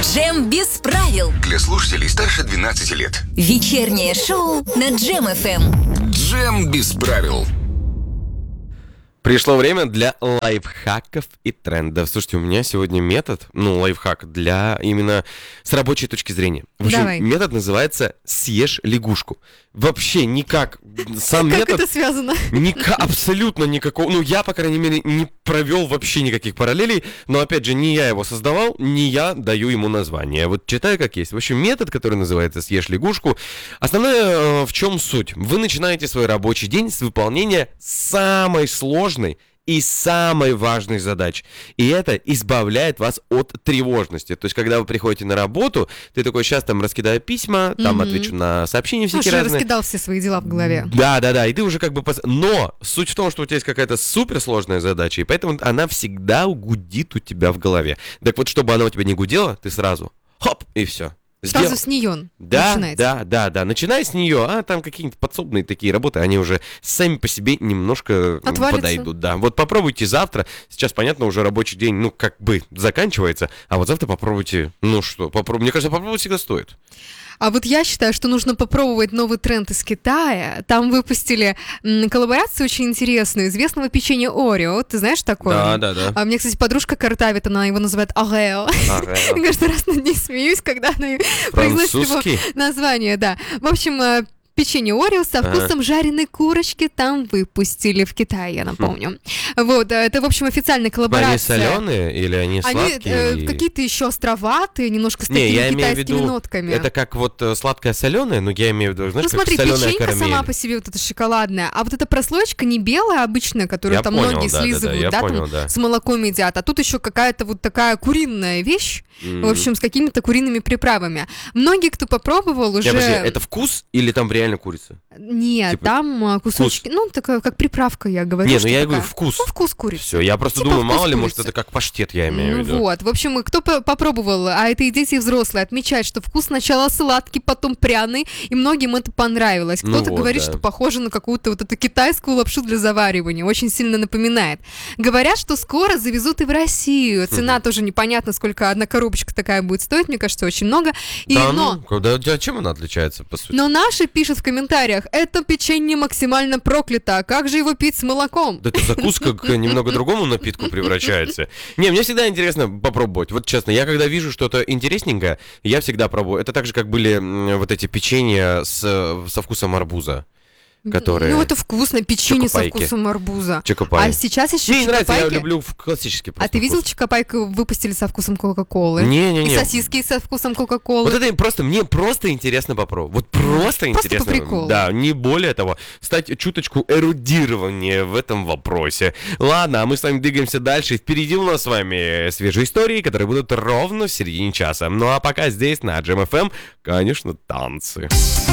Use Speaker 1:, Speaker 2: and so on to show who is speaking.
Speaker 1: Джем без правил.
Speaker 2: Для слушателей старше 12 лет.
Speaker 1: Вечернее шоу на Джем FM.
Speaker 2: Джем без правил.
Speaker 3: Пришло время для лайфхаков и трендов. Слушайте, у меня сегодня метод, лайфхак для именно с рабочей точки зрения. В общем,
Speaker 4: Давай.
Speaker 3: метод называется «съешь лягушку». Вообще никак, сам
Speaker 4: Как
Speaker 3: метод...
Speaker 4: это связано?
Speaker 3: Абсолютно никакого, я, по крайней мере, не провел вообще никаких параллелей, но, опять же, не я его создавал, не я даю ему название. Вот читаю как есть. В общем, метод, который называется «съешь лягушку», основная в чем суть? Вы начинаете свой рабочий день с выполнения самой сложной и самой важной задачи. И это избавляет вас от тревожности. То есть, когда вы приходите на работу, ты такой, сейчас там раскидаю письма, там отвечу на сообщения всякие
Speaker 4: Уже
Speaker 3: разные.
Speaker 4: раскидал все свои дела в голове.
Speaker 3: Да, и ты уже как бы... Но суть в том, что у тебя есть какая-то суперсложная задача, и поэтому она всегда гудит у тебя в голове. Так вот, чтобы она у тебя не гудела, ты сразу хоп, и все.
Speaker 4: Сразу с нее начинается.
Speaker 3: Да. Начинай с нее, а там какие-нибудь подсобные такие работы, они уже сами по себе немножко
Speaker 4: Отвалятся.
Speaker 3: подойдут. Да. Вот попробуйте завтра. Сейчас, понятно, уже рабочий день, как бы заканчивается, а вот завтра попробуйте, мне кажется, попробовать всегда стоит.
Speaker 4: А вот я считаю, что нужно попробовать новый тренд из Китая. Там выпустили коллаборацию очень интересную известного печенья Орео. Ты знаешь такое?
Speaker 3: Да.
Speaker 4: А мне, кстати, подружка картавит, она его называет Орео. Я каждый раз над ней смеюсь, когда она произносит его название. Да. В общем, печенье Орео со вкусом жареной курочки там выпустили в Китае, я напомню. Вот, это, в общем, официальная коллаборация.
Speaker 3: Они соленые или они сладкие?
Speaker 4: Они какие-то еще островатые, немножко с такими китайскими нотками.
Speaker 3: Это как вот сладкое-соленое, но я имею в виду, знаешь,
Speaker 4: смотри,
Speaker 3: как соленая
Speaker 4: печенька
Speaker 3: карамель.
Speaker 4: сама по себе вот эта шоколадная, а вот эта прослоечка не белая обычная, которую
Speaker 3: Я
Speaker 4: там
Speaker 3: понял,
Speaker 4: многие
Speaker 3: да,
Speaker 4: слизывают,
Speaker 3: я понял,
Speaker 4: с молоком едят, а тут еще какая-то вот такая куриная вещь, в общем, с какими-то куриными приправами. Многие, кто попробовал, уже...
Speaker 3: Подожди, это вкус или там реально курица?
Speaker 4: Нет, там кусочки, такая, как приправка, я говорю.
Speaker 3: Я говорю вкус.
Speaker 4: Вкус курицы.
Speaker 3: Все, я просто думаю, мало ли, может, это как паштет, я имею в виду.
Speaker 4: Вот, в общем, кто попробовал, а это и дети, и взрослые, отмечают, что вкус сначала сладкий, потом пряный, и многим это понравилось. Кто-то говорит, что похоже на какую-то вот эту китайскую лапшу для заваривания, очень сильно напоминает. Говорят, что скоро завезут и в Россию. Цена тоже непонятно, сколько одна коробочка такая будет стоить, мне кажется, очень много.
Speaker 3: Чем она отличается, по сути?
Speaker 4: Но наши пишут в комментариях, это печенье максимально проклято, а как же его пить с молоком?
Speaker 3: Да это закуска к немного другому напитку превращается. Мне всегда интересно попробовать. Вот честно, я когда вижу что-то интересненькое, я всегда пробую. Это так же, как были вот эти печенья со вкусом арбуза. Которые...
Speaker 4: это вкусно, печенье со вкусом арбуза.
Speaker 3: Чокопай.
Speaker 4: А сейчас еще
Speaker 3: Мне не нравится,
Speaker 4: чокопайки.
Speaker 3: я люблю классический просто
Speaker 4: А ты видел,
Speaker 3: вкус.
Speaker 4: чокопайку выпустили со вкусом Кока-Колы?
Speaker 3: Не.
Speaker 4: И сосиски со вкусом Кока-Колы.
Speaker 3: Вот это мне просто интересно попробовать. Вот просто интересно.
Speaker 4: по приколу.
Speaker 3: Да, не более того. Стать чуточку эрудированнее в этом вопросе. Ладно, а мы с вами двигаемся дальше. Впереди у нас с вами свежие истории, которые будут ровно в середине часа. Ну а пока здесь на Джем FM, конечно, танцы.